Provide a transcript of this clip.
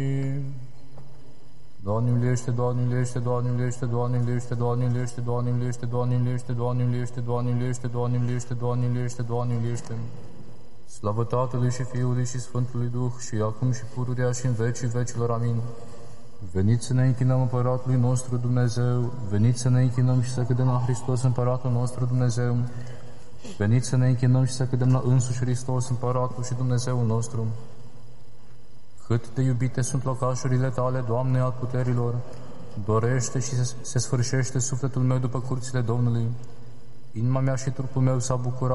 Doamne miluiește, Doamne miluiește, Doamne miluiește, Doamne miluiește, Doamne miluiește, Doamne miluiește, Doamne miluiește, Doamne miluiește, Doamne miluiește, Doamne miluiește, Doamne miluiește, Doamne miluiește. Slavă Tatălui și Fiului și Sfântului Duh, și acum și pururea și în vecii vecilor. Amin. Veniți să ne închinăm Împăratului nostru Dumnezeu, veniți să ne închinăm și să cădem la Hristos Împăratul nostru Dumnezeu, veniți să ne închinăm și să cădem la însuși Hristos Împăratul și Dumnezeul nostru. Cât de iubite sunt locașurile Tale, Doamne, al puterilor, dorește și se sfârșește sufletul meu după curțile Domnului. Inima mea și trupul meu s-a bucurat